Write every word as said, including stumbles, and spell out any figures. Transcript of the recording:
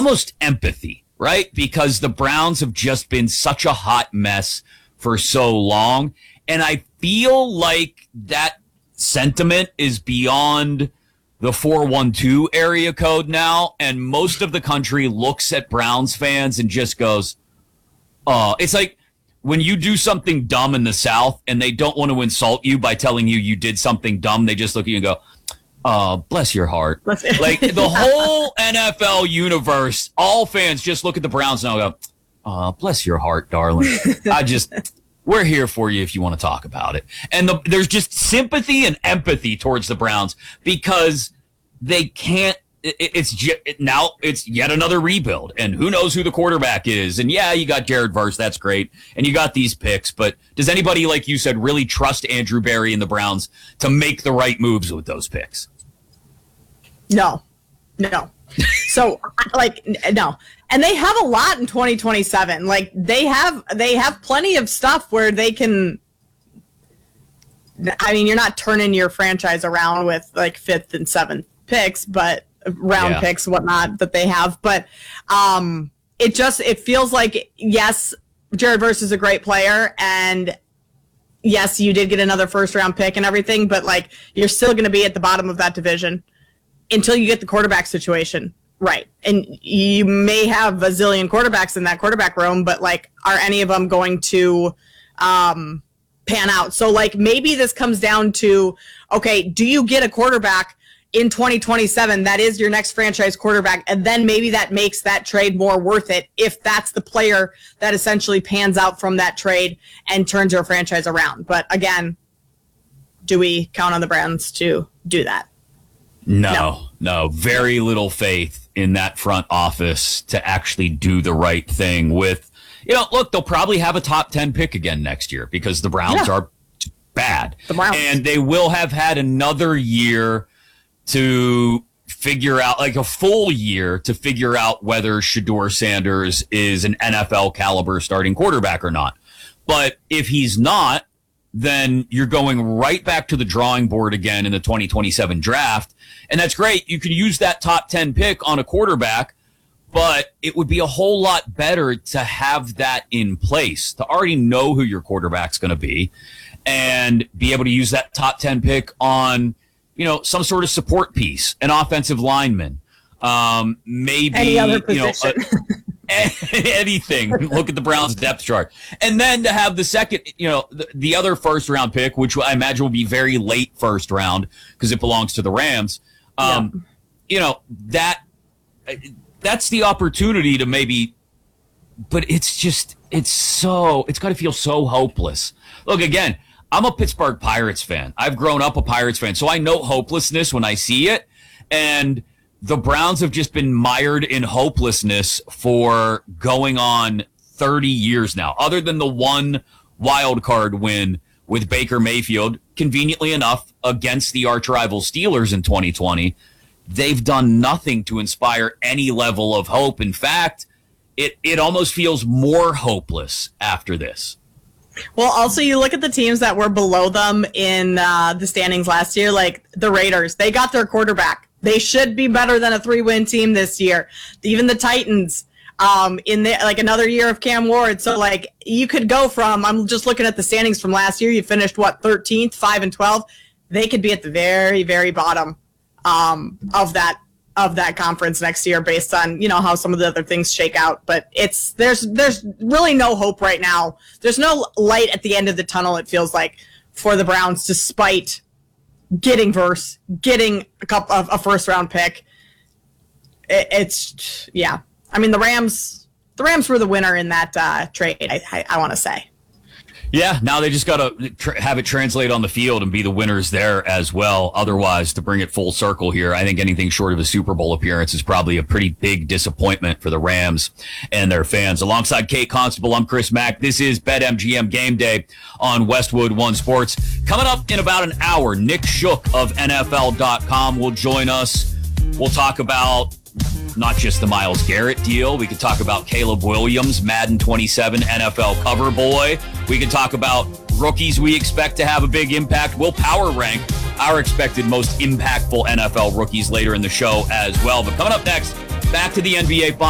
almost empathy, right? Because the Browns have just been such a hot mess for so long. And I feel like that sentiment is beyond the four one two area code now. And most of the country looks at Browns fans and just goes, oh, it's like when you do something dumb in the South and they don't want to insult you by telling you you did something dumb. They just look at you and go, oh, bless your heart. Like the whole N F L universe, all fans just look at the Browns and go, oh, bless your heart, darling. I just, we're here for you if you want to talk about it. And the, there's just sympathy and empathy towards the Browns because they can't, it, it's it, now it's yet another rebuild. And who knows who the quarterback is. And yeah, you got Jared Verse. That's great. And you got these picks. But does anybody, like you said, really trust Andrew Berry and the Browns to make the right moves with those picks? No, no. So like, no. And they have a lot in twenty twenty-seven. Like they have, they have plenty of stuff where they can, I mean, you're not turning your franchise around with like fifth and seventh picks, but round yeah. picks, whatnot that they have. But um, it just, it feels like, yes, Jared Verse is a great player. And yes, you did get another first round pick and everything, but like you're still going to be at the bottom of that division until you get the quarterback situation right. And you may have a zillion quarterbacks in that quarterback room, but like, are any of them going to um, pan out? So like maybe this comes down to, okay, do you get a quarterback in twenty twenty-seven that is your next franchise quarterback? And then maybe that makes that trade more worth it if that's the player that essentially pans out from that trade and turns your franchise around. But again, do we count on the Browns to do that? No, no, no, very little faith in that front office to actually do the right thing with, you know, look, they'll probably have a top ten pick again next year because the Browns yeah. are bad. The Browns. And they will have had another year to figure out, like a full year to figure out whether Shedeur Sanders is an N F L caliber starting quarterback or not. But if he's not, then you're going right back to the drawing board again in the twenty twenty-seven draft. And that's great. You can use that top ten pick on a quarterback, but it would be a whole lot better to have that in place, to already know who your quarterback's going to be and be able to use that top ten pick on, you know, some sort of support piece, an offensive lineman, um, maybe, Any other position. you know, a, anything. Look at the Browns depth chart. And then to have the second, you know, the, the other first round pick, which I imagine will be very late first round because it belongs to the Rams. Um, yeah. You know, that that's the opportunity to maybe, but it's just, it's so, it's got to feel so hopeless. Look, again, I'm a Pittsburgh Pirates fan. I've grown up a Pirates fan, so I know hopelessness when I see it. And the Browns have just been mired in hopelessness for going on thirty years now, other than the one wild card win with Baker Mayfield, conveniently enough, against the arch rival Steelers in twenty twenty. They've done nothing to inspire any level of hope. In fact, it, it almost feels more hopeless after this. Well, also, you look at the teams that were below them in uh, the standings last year, like the Raiders. They got their quarterback. They should be better than a three-win team this year. Even the Titans, um, in the, like another year of Cam Ward. So, like, you could go from, I'm just looking at the standings from last year. You finished, what, thirteenth, five and twelve. They could be at the very, very bottom um, of that of that conference next year based on, you know, how some of the other things shake out. But it's there's there's really no hope right now. There's no light at the end of the tunnel, it feels like, for the Browns, despite getting Verse, getting a couple of a first round pick. It, it's yeah. I mean, the Rams the Rams were the winner in that uh, trade, I, I, I want to say. Yeah, now they just got to tr- have it translate on the field and be the winners there as well. Otherwise, to bring it full circle here, I think anything short of a Super Bowl appearance is probably a pretty big disappointment for the Rams and their fans. Alongside Kate Constable, I'm Chris Mack. This is BetMGM Game Day on Westwood One Sports. Coming up in about an hour, Nick Shook of N F L dot com will join us. We'll talk about not just the Myles Garrett deal. We could talk about Caleb Williams, Madden twenty-seven N F L cover boy. We could talk about rookies we expect to have a big impact. We'll power rank our expected most impactful N F L rookies later in the show as well. But coming up next, back to the N B A Finals.